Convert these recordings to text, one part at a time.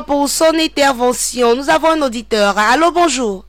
pour son intervention. Nous avons un auditeur. Allô, bonjour.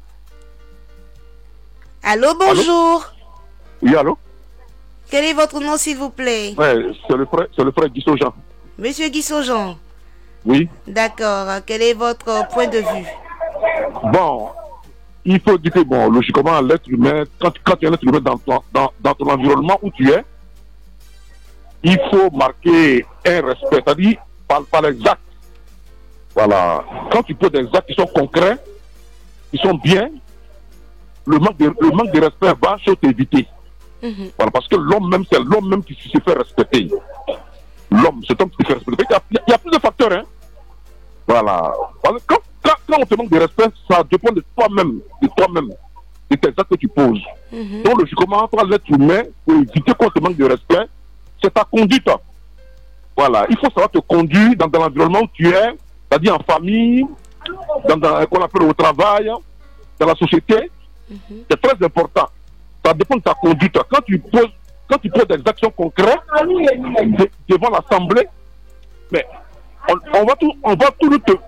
Allô, bonjour. Oui, allô? Quel est votre nom, s'il vous plaît? Ouais, c'est le frère Guy Jean. Monsieur Guy Jean. Oui. D'accord. Quel est votre point de vue? Bon, il faut dire que, bon, logiquement, l'être humain, quand tu es un être humain dans ton environnement où tu es, il faut marquer un respect, c'est-à-dire par les actes. Voilà. Quand tu poses des actes qui sont concrets, qui sont bien, le manque de respect va s'éviter. Voilà, parce que l'homme même, c'est l'homme même qui se fait respecter. L'homme, c'est l'homme qui se fait respecter. Il y a plus de facteurs, hein. Voilà. Quand on te manque de respect, ça dépend de toi-même, de tes actes que tu poses. Donc, logiquement, toi, l'être humain, pour éviter qu'on te manque de respect, c'est ta conduite. Voilà. Il faut savoir te conduire dans l'environnement où tu es, c'est-à-dire en famille, qu'on appelle au travail, dans la société. C'est très important. Ça dépend de ta conduite. Quand tu poses des actions concrètes devant l'Assemblée, mais on va tout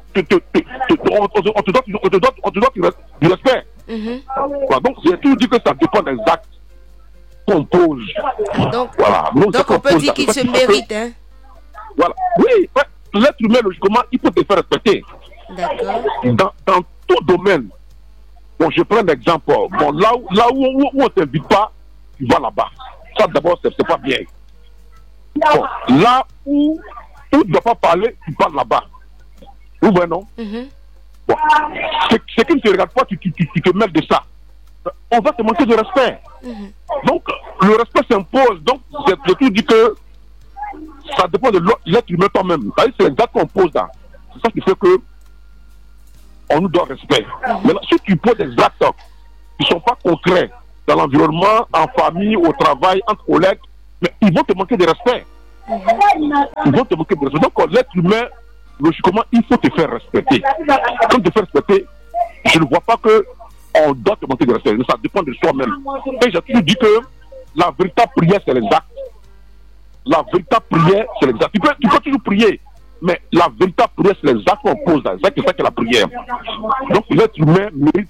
on te doit du respect. Voilà, donc j'ai toujours dit que ça dépend des actes qu'on pose. Donc, voilà. donc on peut dire qu'il se mérite, hein? Voilà. Oui, l'être humain, logiquement, il faut te faire respecter. D'accord. Dans tout domaine. Bon, je prends un exemple. Bon, là où on ne t'invite pas, tu vas là-bas. Ça, d'abord, c'est pas bien. Bon, là où tu ne dois pas parler, tu parles là-bas. Vous voyez, non? Bon, ce qui ne te regarde pas, tu te mêles de ça. On va te manquer de respect. Donc, le respect s'impose. Donc, j'ai tout dit que ça dépend de l'être humain toi-même. C'est exact qu'on pose là. C'est ça qui fait que on nous doit respect. Maintenant, si tu poses des actes qui ne sont pas concrets dans l'environnement, en famille, au travail, entre collègues, mais ils vont te manquer de respect. Ils vont te manquer de respect. Donc, l'être humain, logiquement, il faut te faire respecter. Quand te faire respecter, je ne vois pas que on doit te manquer de respect. Ça dépend de soi-même. Et j'ai toujours dit que la véritable prière, c'est les actes. La véritable prière, c'est les actes. Tu peux toujours prier. Mais la véritable prière, c'est les actes qu'on pose. C'est ça qui est la prière. Donc l'être humain mérite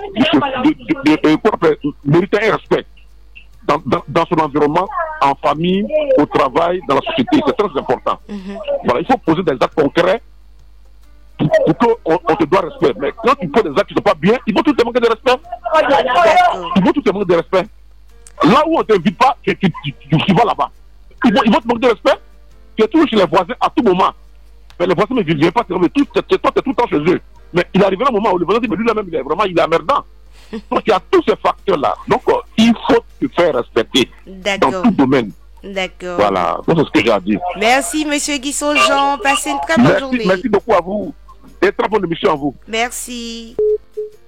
un respect dans son environnement, en famille, au travail, dans la société. C'est très important. Voilà, il faut poser des actes concrets pour qu'on te doit respect. Mais quand tu poses des actes qui ne sont pas bien, ils vont tout te manquer de respect. Ils vont tout te manquer de respect. Là où on ne t'invite pas, tu vas là-bas. Ils vont te manquer de respect. Tu es toujours chez les voisins à tout moment. Mais les voisins ne viennent pas, toi, tu es tout le temps chez eux. Mais il arrivera un moment où le voisin dit, mais lui-même, il est emmerdant. Donc, il y a tous ces facteurs-là. Donc, il faut te faire respecter dans tout domaine. D'accord. Voilà, c'est ce que j'ai à dire. Merci, monsieur Guisson Jean. Passez une très bonne journée. Merci beaucoup à vous. Et très bonne émission à vous. Merci.